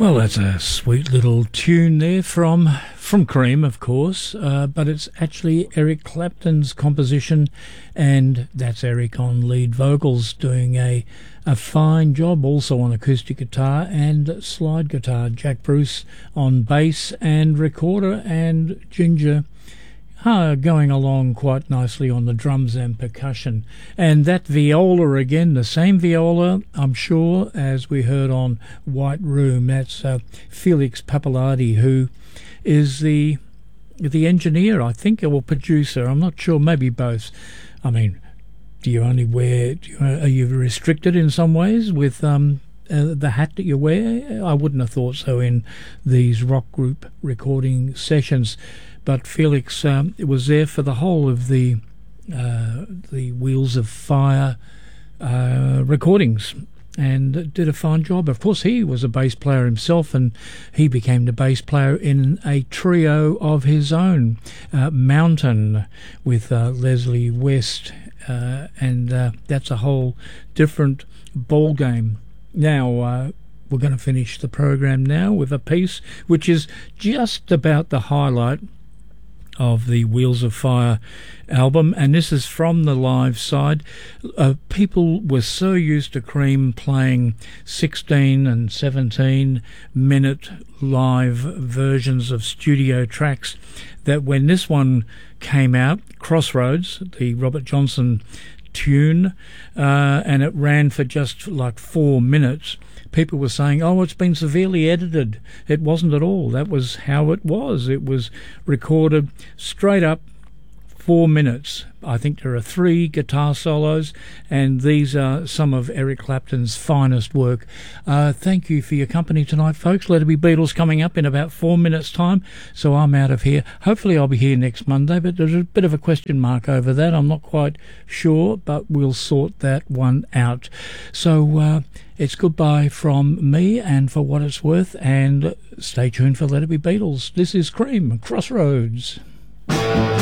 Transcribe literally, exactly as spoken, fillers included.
Well, that's a sweet little tune there from from Cream, of course, uh, but it's actually Eric Clapton's composition, and that's Eric on lead vocals doing a a fine job, also on acoustic guitar and slide guitar. Jack Bruce on bass and recorder, and Ginger Uh, going along quite nicely on the drums and percussion. And that viola again, the same viola, I'm sure, as we heard on White Room. That's uh, Felix Pappalardi, who is the the engineer, I think, or producer. I'm not sure, maybe both. I mean, do you only wear, do you, are you restricted in some ways with um, uh, the hat that you wear? I wouldn't have thought so in these rock group recording sessions. But Felix um, was there for the whole of the uh, the Wheels of Fire uh, recordings, and did a fine job. Of course, he was a bass player himself, and he became the bass player in a trio of his own, uh, Mountain, with uh, Leslie West, uh, and uh, that's a whole different ball game. Now, uh, we're going to finish the program now with a piece which is just about the highlight of the Wheels of Fire album, and this is from the live side. Uh, people were so used to Cream playing sixteen and seventeen minute live versions of studio tracks that when this one came out, Crossroads, the Robert Johnson tune, uh, and it ran for just like four minutes, people were saying, oh, it's been severely edited. It wasn't at all. That was how it was. It was recorded straight up, four minutes. I think there are three guitar solos, and these are some of Eric Clapton's finest work. Uh, thank you for your company tonight, folks. Let It Be Beatles coming up in about four minutes' time, so I'm out of here. Hopefully I'll be here next Monday, but there's a bit of a question mark over that. I'm not quite sure, but we'll sort that one out. So uh, it's goodbye from me, and for what it's worth, and stay tuned for Let It Be Beatles. This is Cream, Crossroads.